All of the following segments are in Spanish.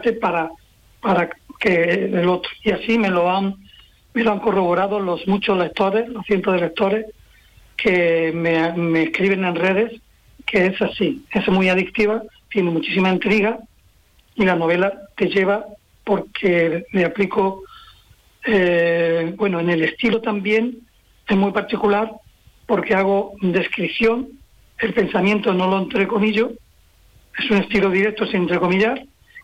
hace para que el otro. Y así me lo han corroborado los muchos lectores, los cientos de lectores que me escriben en redes, que es así, es muy adictiva, tiene muchísima intriga y la novela te lleva porque le aplico, en el estilo también es muy particular porque hago descripción, el pensamiento no lo entrecomillo, es un estilo directo sin entrecomillar,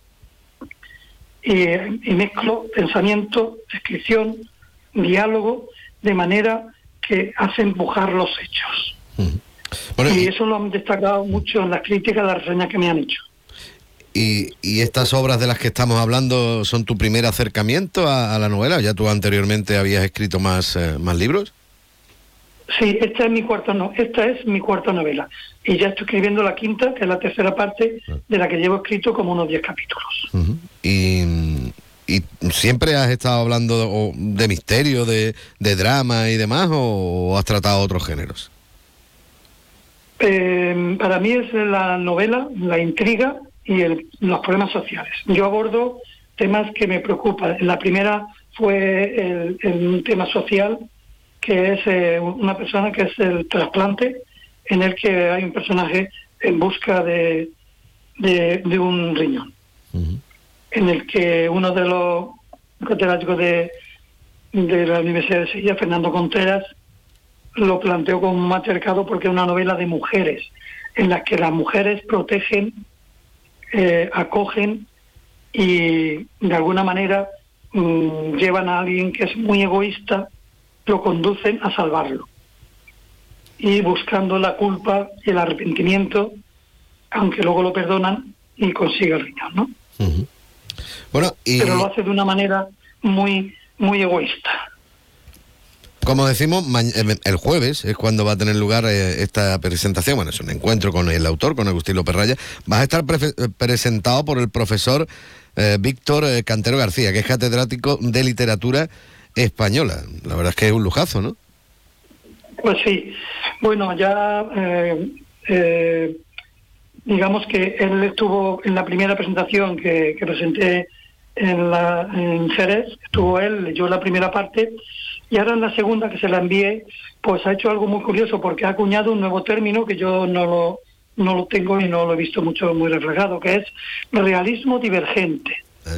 y mezclo pensamiento, descripción, diálogo, de manera que hace empujar los hechos. Bueno, y eso lo han destacado mucho en las críticas, las reseñas que me han hecho. ¿Y estas obras de las que estamos hablando son tu primer acercamiento a la novela? ¿Ya tú anteriormente habías escrito más libros? Sí, esta es mi cuarta novela. Y ya estoy escribiendo la quinta, que es la tercera parte, de la que llevo escrito como unos 10 capítulos. Uh-huh. ¿Y siempre has estado hablando de misterio, de drama y demás, o has tratado otros géneros? Para mí es la novela, la intriga y los problemas sociales. Yo abordo temas que me preocupan. La primera fue un tema social, que es una persona que es el trasplante, en el que hay un personaje en busca de un riñón. Uh-huh. En el que uno de los catedráticos de la Universidad de Sevilla, Fernando Contreras, lo planteó como un matriarcado porque es una novela de mujeres, en la que las mujeres protegen, acogen y de alguna manera llevan a alguien que es muy egoísta, lo conducen a salvarlo. Y buscando la culpa y el arrepentimiento, aunque luego lo perdonan y consigue el riñón, ¿no? Uh-huh. Bueno, pero lo hace de una manera muy, muy egoísta. Como decimos, el jueves es cuando va a tener lugar esta presentación. Bueno, es un encuentro con el autor, con Agustín López Raya. Vas a estar presentado por el profesor Víctor Cantero García, que es catedrático de literatura española. La verdad es que es un lujazo, ¿no? Pues sí. Bueno, ya digamos que él estuvo en la primera presentación que presenté en Jerez, estuvo él, leyó la primera parte, y ahora en la segunda, que se la envié, pues ha hecho algo muy curioso, porque ha acuñado un nuevo término que yo no lo tengo y no lo he visto muy reflejado, que es realismo divergente.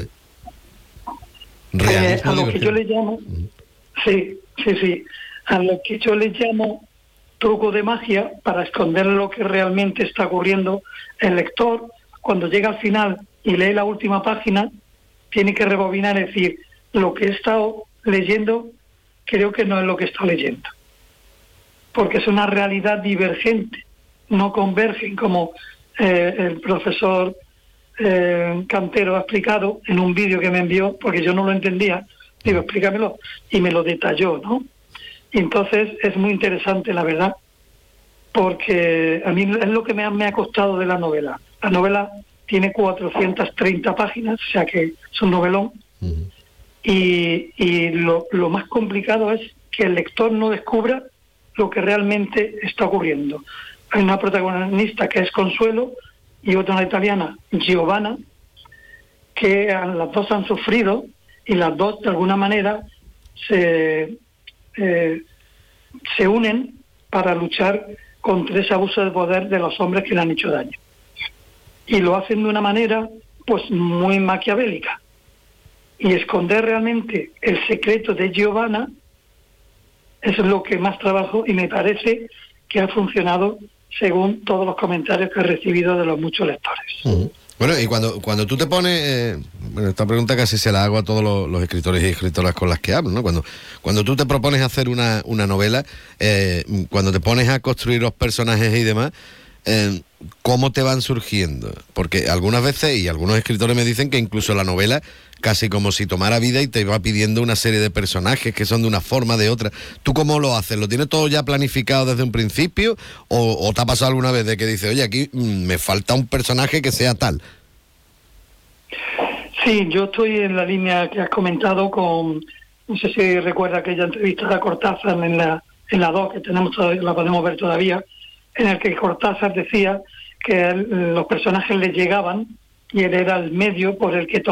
Realismo a lo divergente. Que yo le llamo, sí, a lo que yo le llamo truco de magia para esconder lo que realmente está ocurriendo. El lector, cuando llega al final y lee la última página, tiene que rebobinar y decir, lo que he estado leyendo creo que no es lo que he estado leyendo. Porque es una realidad divergente, no convergen como el profesor Cantero ha explicado en un vídeo que me envió, porque yo no lo entendía. Digo, explícamelo, y me lo detalló, ¿no? Y entonces es muy interesante, la verdad, porque a mí es lo que me ha costado de la novela. La novela tiene 430 páginas, o sea que es un novelón. Uh-huh. Y lo más complicado es que el lector no descubra lo que realmente está ocurriendo. Hay una protagonista que es Consuelo y otra, una italiana, Giovanna, que las dos han sufrido y las dos de alguna manera se unen para luchar contra ese abuso de poder de los hombres que le han hecho daño. Y lo hacen de una manera pues muy maquiavélica. Y esconder realmente el secreto de Giovanna es lo que más trabajo, y me parece que ha funcionado según todos los comentarios que he recibido de los muchos lectores. Uh-huh. Bueno, y cuando tú te pones, esta pregunta casi se la hago a todos los escritores y escritoras con las que hablo, ¿no? Cuando tú te propones hacer una novela, cuando te pones a construir los personajes y demás, ¿cómo te van surgiendo? Porque algunas veces, y algunos escritores me dicen que incluso la novela casi como si tomara vida y te va pidiendo una serie de personajes que son de una forma, de otra. ¿Tú cómo lo haces? ¿Lo tienes todo ya planificado desde un principio? ¿O te ha pasado alguna vez de que dices, oye, aquí me falta un personaje que sea tal? Sí, yo estoy en la línea que has comentado con, no sé si recuerda aquella entrevista a Cortázar en la 2, que tenemos todavía, la podemos ver todavía, en el que Cortázar decía que los personajes le llegaban y él era el medio por el que